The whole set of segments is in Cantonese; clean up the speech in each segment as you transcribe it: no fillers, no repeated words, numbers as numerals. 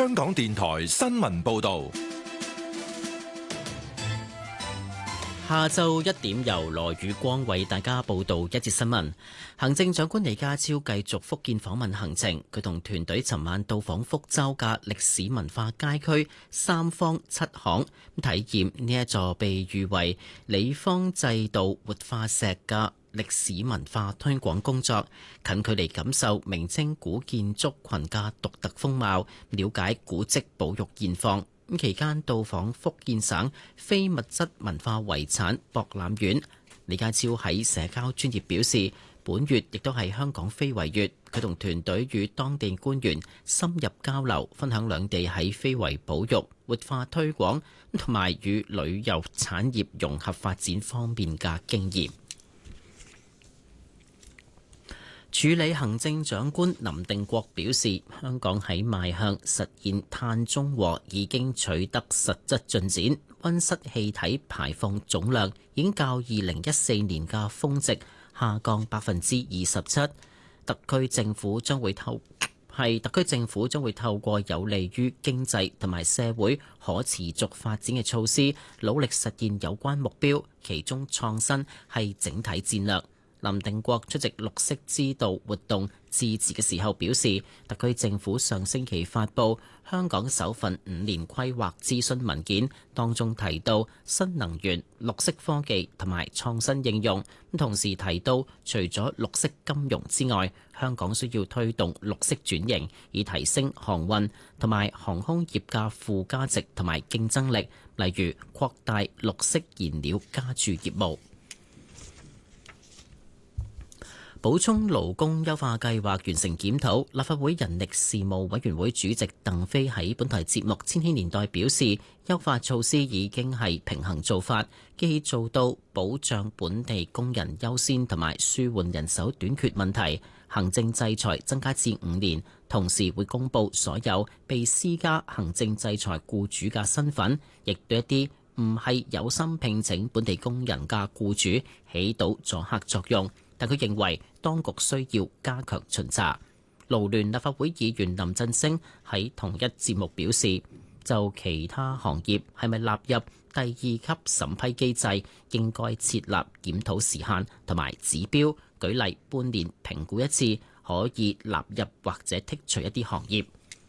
香港電台新聞報道。 下晝1點由羅宇光為大家報道一節新聞。行政長官李家超繼續福建訪問行程，佢同團隊尋晚到訪福州嘅歷史文化街區三坊七巷，體驗呢一座被譽為李方制度活化石嘅歷史文化推廣工作，近距離感受明清古建築群嘅獨特風貌，了解古蹟保育現況。期間到訪福建省非物質文化遺產博覽園。李家超喺社交專頁表示，本月亦都係香港非遺月，佢同團隊與當地官員深入交流，分享兩地喺非遺保育、活化推廣同埋與旅遊產業融合發展方面嘅經驗。署理行政長官林定國表示，香港喺邁向實現碳中和已經取得實質進展，溫室氣體排放總量已經較2014年嘅峰值下降27%。特區政府將會透過有利於經濟同埋社會可持續發展嘅措施，努力實現有關目標，其中創新係整體戰略。林定國出席綠色之道活動致辭嘅時候表示，特區政府上星期發布香港首份5年規劃諮詢文件，當中提到新能源、綠色科技同埋創新應用，同時提到除咗綠色金融之外，香港需要推動綠色轉型，以提升航運同埋航空業嘅附加值同埋競爭力，例如擴大綠色燃料加注業務。補充勞工優化計劃完成檢討，立法會人力事務委員會主席鄧飛喺本台節目《千禧年代》表示，優化措施已經係平衡做法，既做到保障本地工人優先同埋舒緩人手短缺問題，行政制裁增加至5年，同時會公佈所有被施加行政制裁僱主嘅身份，亦對一啲唔係有心聘請本地工人嘅僱主起到阻嚇作用。但佢認為當局需要加強巡查。勞聯立法會議員林振昇喺同一節目表示，就其他行業係咪納入第2級審批機制，應該設立檢討時限同埋指標，舉例半年評估一次，可以納入或者剔除一啲行業。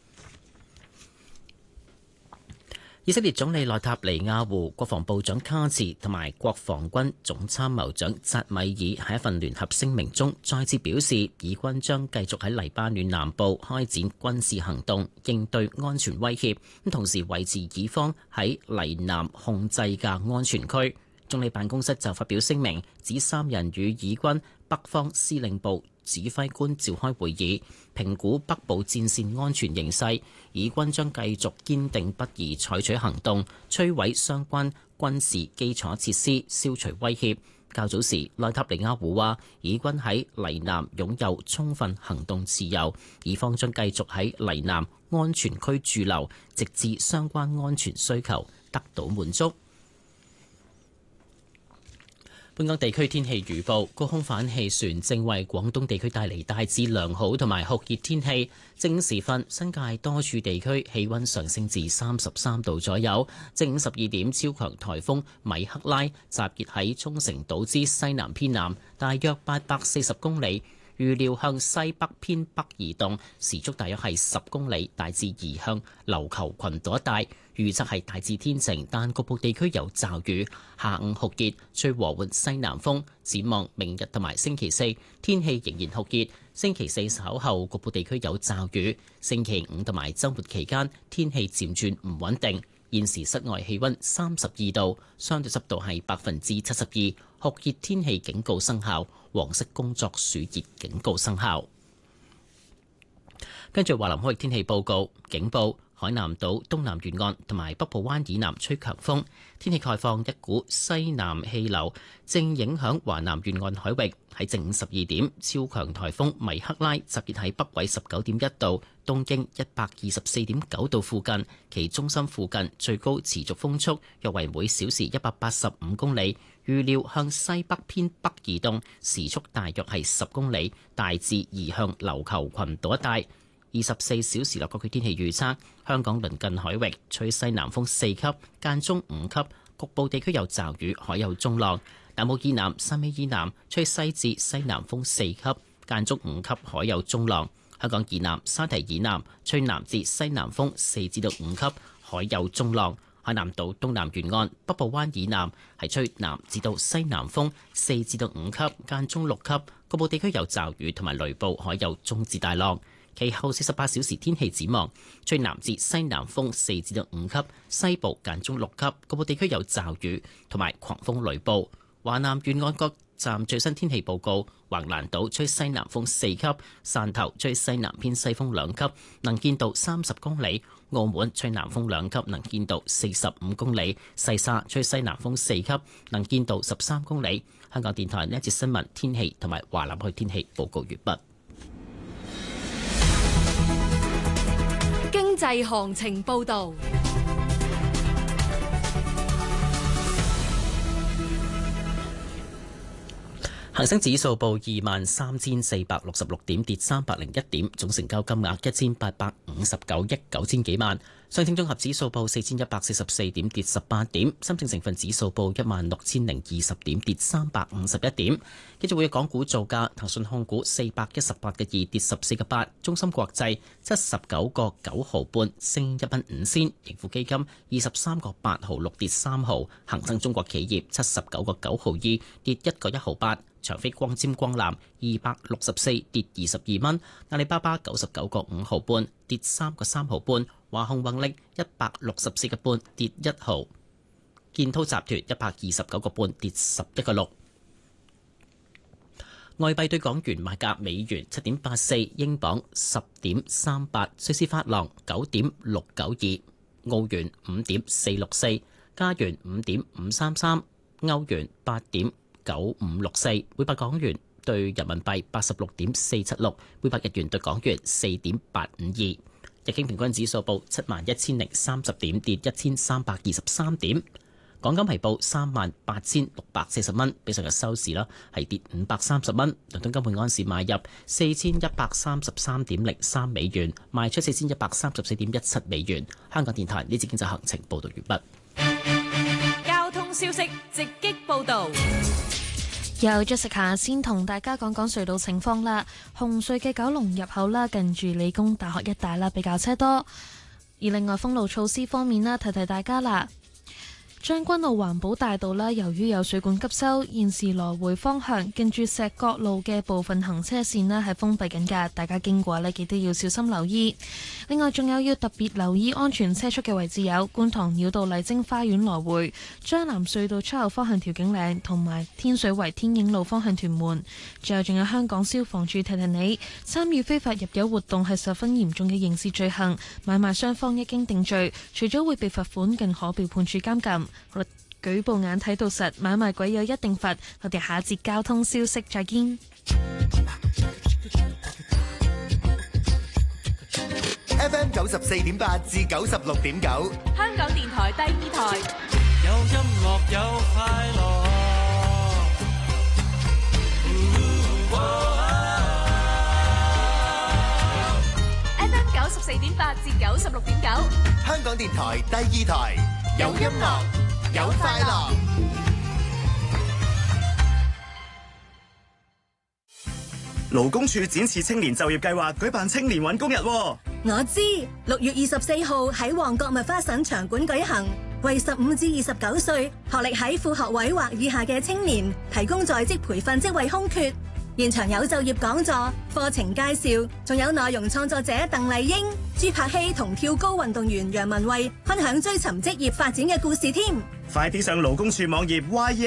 以色列總理內塔尼亞胡、國防部長卡茨同埋國防軍總參謀長扎米爾喺一份聯合聲明中再次表示，以軍將繼續喺黎巴嫩南部開展軍事行動，應對安全威脅，同時維持以方喺黎南控制嘅安全區。總理辦公室就發表聲明，指3人與以軍北方司令部指揮官召開會議，評估北部戰線安全形勢。以軍將繼續堅定不移採取行動，摧毀相關軍事基礎設施，消除威脅。較早時，內塔尼亞胡話，以軍喺黎南擁有充分行動自由，以方將繼續喺黎南安全區駐留，直至相關安全需求得到滿足。本港地區天氣預報，高空反氣旋正為廣東地區帶嚟大致良好同埋酷熱天氣。正午時分，新界多處地區氣溫上升至33度左右。正午12點，超強颱風米克拉集結喺沖繩島之西南偏南，大約840公里。預料向西北偏北移動，時速大約係10公里，大致移向琉球群島一帶。預測係大致天晴，但局部地區有驟雨。下午酷熱，吹和緩西南風。展望明日同埋星期四，天氣仍然酷熱。星期四稍後局部地區有驟雨。星期五同埋週末期間，天氣漸轉唔穩定。現時室外氣溫32度，相對濕度係72%，酷熱天氣警告生效，黃色工作暑熱警告生效。跟住華南海域天氣報告，警報：海南島東南沿岸同埋北部灣以南吹強風，天氣概況，一股西南氣流正影響華南沿岸海域。喺正午12點，超強颱風米克拉集結喺北緯19.1度、東經124.9度附近，其中心附近最高持續風速約為每小時185公里，預料向西北偏北移動，時速大約係10公里，大致移向琉球群島一帶。 24小時內各區天氣預測：香港鄰近海域吹西南風4級，間中5級，局部地區有驟雨，海有中浪。南澳以南、汕尾以南吹西至西南風4級，間中5級，海有中浪。香港以南、沙堤以南吹南至西南風4至到5級，海有中浪。海南島東南沿岸、北部灣以南係吹南至到西南風4至到5級，間中6級，局部地區有驟雨同埋雷暴，海有中至大浪。其後48小時天氣展望，吹南至西南風4至到5級，西部間中6級，局部地區有驟雨同埋狂風雷暴。華南沿岸各站最新天氣報告：橫瀾島吹西南風4級，汕頭吹西南偏西風2級，能見度30公里；澳門吹南風2級，能見度45公里；西沙吹西南風4級，能見度13公里。香港電台呢一節新聞天氣同埋華南區天氣報告完畢。 經濟行情報導。 恒生指數報23,466點，跌301點，總成交金額1859億9千幾萬。上證綜合指數報4144點，跌18點。深證成分指數報16020點，跌351點。繼續會港股造價，騰訊控股418個2，跌14個8。中芯國際79個9毫半，升1蚊5仙。盈富基金23個8毫6，跌3毫。恒生中國企業79個9毫2，跌1個1毫8。長飛光纖光纜264，跌22蚊。阿里巴巴99個5毫半，跌3個3毫半。華虹宏力164個半，跌1毫。建滔集團129個半，跌11個6。外幣對港元賣價：美元7.84，英鎊10.38，瑞士法郎9.692，澳元5.464，加元5.533，歐元8.9564，每百港元對人民幣86.476，每百日元對港元4.852。日經平均指數報71,030點，跌1323點。港金係報38,640蚊，比上日收市啦係跌530蚊。倫敦金每安士買入4133.03美元，賣出4134.17美元。香港電台呢節經濟行情報道完畢。 交通消息直擊報導。 由 Jessica 先同大家講講隧道情況啦。紅隧嘅九龍入口啦，近住理工大學一帶啦，比較車多。而另外封路措施方面啦，提提大家啦。將軍澳環保大道啦，由於有水管急修，現時來回方向近住石角路嘅部分行車線呢係封閉緊㗎，大家經過呢記得要小心留意。另外仲有要特別留意安全車速嘅位置有觀塘繞道麗晶花園來回、將南隧道出口方向調景嶺，同埋天水圍天影路方向屯門。最後仲有香港消防處提提你，參與非法入油活動係十分嚴重嘅刑事罪行，買賣雙方一經定罪，除咗會被罰款，更可被判處監禁。好啦，舉報眼睇到實，買賣鬼有一定罰。我哋下一節交通消息再見。 FM 94.8至96.9， 香港電台第二台。 有音樂有快樂。 FM 94.8至96.9， 香港電台第二台。有音樂有快樂。勞工處展翅青年就業計劃舉辦青年搵工日。 我知6月24號喺旺角麥花臣場館舉行，為15至29歲學歷喺副學位或以下嘅青年提供在職培訓職位空缺。現場有就業講座、課程介紹，仲有內容創作者鄧麗英、朱柏希同跳高運動員楊文慧分享追尋職業發展嘅故事添。 快啲上勞工處網頁